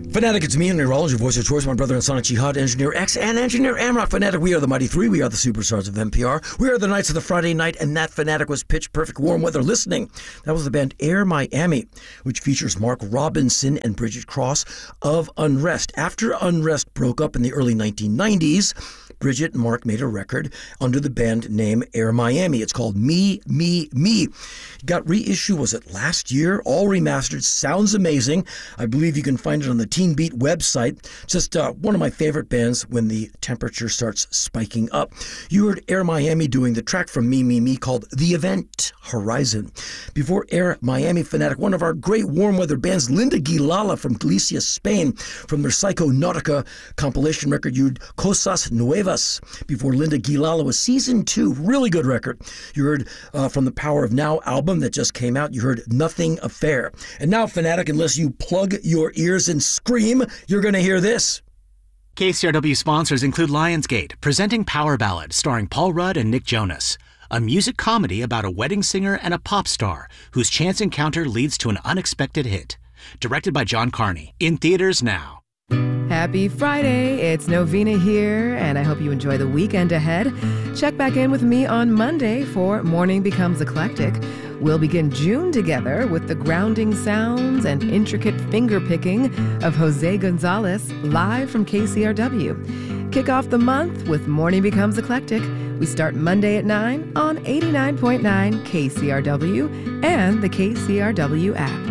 Fanatic, it's me, neurology voice of choice, my brother and Sonic Jihad, Engineer X, and Engineer Amrock. Fanatic, we are the Mighty Three. We are the superstars of NPR. We are the Knights of the Friday Night, and that Fanatic was pitch perfect warm weather listening. That was the band Air Miami, which features Mark Robinson and Bridget Cross of Unrest. After Unrest broke up in the early 1990s, Bridget and Mark made a record under the band name Air Miami. It's called Me, Me, Me. It got reissued, was it last year? All remastered. Sounds amazing. I believe you can find it on the Teen Beat website. Just one of my favorite bands when the temperature starts spiking up. You heard Air Miami doing the track from Me, Me, Me called The Event Horizon. Before Air Miami, Fanatic, one of our great warm weather bands, Linda Guilala from Galicia, Spain, from their Psychonautica compilation record, you heard Cosas Nuevas. Before Linda Guilala was Season 2, really good record. You heard from the Power of Now album that just came out, you heard Nothing Affair. And now, Fanatic, unless you plug your ears and scream, you're going to hear this. KCRW sponsors include Lionsgate, presenting Power Ballad, starring Paul Rudd and Nick Jonas, a music comedy about a wedding singer and a pop star whose chance encounter leads to an unexpected hit. Directed by John Carney. In theaters now. Happy Friday, it's Novena here, and I hope you enjoy the weekend ahead. Check back in with me on Monday for Morning Becomes Eclectic. We'll begin June together with the grounding sounds and intricate finger-picking of Jose Gonzalez live from KCRW. Kick off the month with Morning Becomes Eclectic. We start Monday at 9 on 89.9 KCRW and the KCRW app.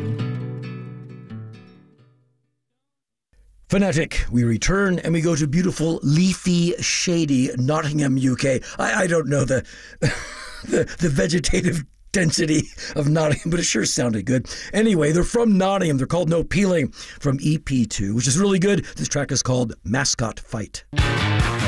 Fanatic, we return and we go to beautiful, leafy, shady Nottingham, UK. I don't know the vegetative density of Nottingham, but it sure sounded good. Anyway, they're from Nottingham. They're called No Peeling from EP2, which is really good. This track is called Mascot Fight.